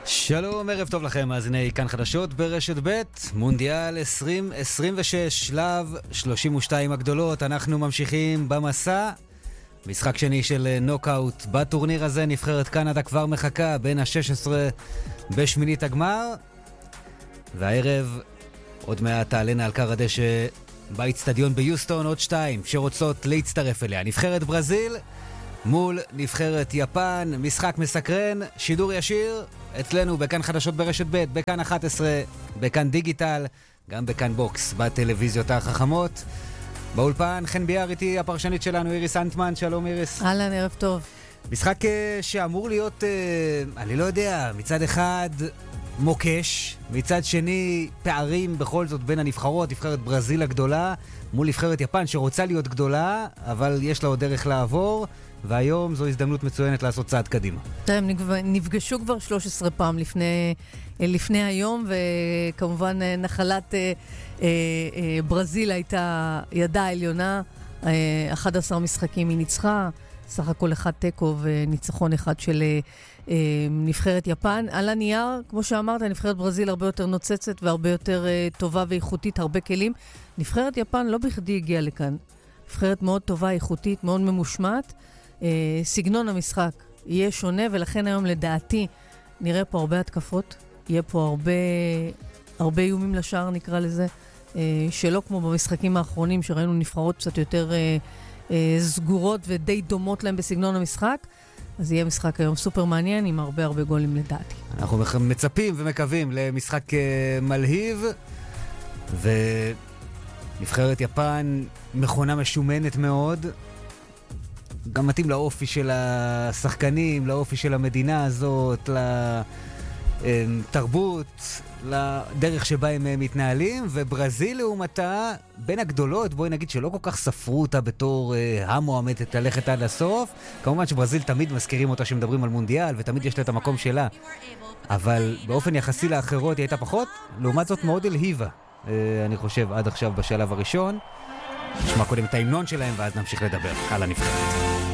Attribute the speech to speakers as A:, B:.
A: שלום, ערב טוב לכם, מאזיני כאן חדשות ברשת ב', מונדיאל 2026, שלב 32 הגדולות. אנחנו ממשיכים במסע. משחק שני של נוקאוט בטורניר הזה. נבחרת קנדה כבר מחכה בין ה-16 בשמינית הגמר. והערב עוד מעט תעלנה על קר הדשא באצטדיון ביוסטון עוד שתיים שרוצות להצטרף אליה. נבחרת ברזיל מול נבחרת יפן. משחק מסקרן, שידור ישיר אצלנו בכאן חדשות ברשת ב', בכאן 11, בכאן דיגיטל, גם בכאן בוקס, בטלוויזיות החכמות. באולפן חן ביאר איתי הפרשנית שלנו איריס אנטמן. שלום איריס.
B: אהלן, ערב טוב.
A: משחק שאמור להיות, אני לא יודע, מצד אחד מוקש, מצד שני פערים בכל זאת בין הנבחרות. נבחרת ברזיל הגדולה מול נבחרת יפן שרוצה להיות גדולה, אבל יש לה עוד דרך לעבור, והיום זו הזדמנות מצוינת לעשות צעד קדימה.
B: הם נפגשו כבר 13 פעם לפני היום, וכמובן נחלת ברזיל הייתה ידה העליונה. 11 משחקים היא ניצחה, סך הכל אחד טקו וניצחון אחד של נבחרת יפן. על הנייר, כמו שאמרת, נבחרת ברזיל הרבה יותר נוצצת והרבה יותר טובה ואיכותית, הרבה כלים. נבחרת יפן לא בכדי הגיעה לכאן. נבחרת מאוד טובה, איכותית, מאוד ממושמעת. סגנון המשחק יהיה שונה, ולכן היום לדעתי נראה פה הרבה התקפות, יהיה פה הרבה איומים לשער, נקרא לזה, שלא כמו במשחקים האחרונים שראינו נבחרות קצת יותר סגורות ודי דומות להם בסגנון המשחק. אז יהיה משחק היום סופר מעניין עם הרבה גולים לדעתי.
A: אנחנו מצפים ומקווים למשחק מלהיב, ונבחרת יפן מכונה משומנת מאוד, גם מתאים לאופי של השחקנים, לאופי של המדינה הזאת, לתרבות, לדרך שבה הם מתנהלים. וברזיל לעומתה בין הגדולות, בואי נגיד שלא כל כך ספרו אותה בתור המועמדת ללכת עד הסוף. כמובן שברזיל תמיד מזכירים אותה שמדברים על מונדיאל, ותמיד יש לה את המקום שלה, אבל באופן יחסי לאחרות היא הייתה פחות. לעומת זאת מאוד אלהיבה, אני חושב, עד עכשיו בשלב הראשון. נשמע קודם את ההמנון שלהם ואז נמשיך לדבר על הנבחרת.